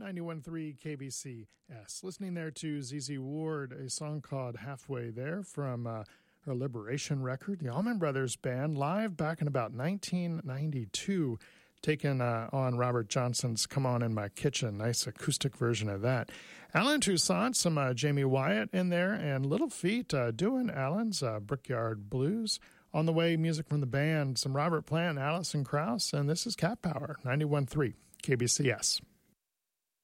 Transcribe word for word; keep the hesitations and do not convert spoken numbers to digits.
ninety-one point three K B C S. Listening there to Z Z Ward, a song called Halfway There from uh, her Liberation record, the Allman Brothers Band, live back in about nineteen ninety-two, taken uh, on Robert Johnson's Come On In My Kitchen. Nice acoustic version of that. Alan Toussaint, some uh, Jamie Wyatt in there, and Little Feat uh, doing Alan's uh, Brickyard Blues. On the way, music from the band, some Robert Plant, Alison Krauss, and this is Cat Power, ninety-one point three K B C S.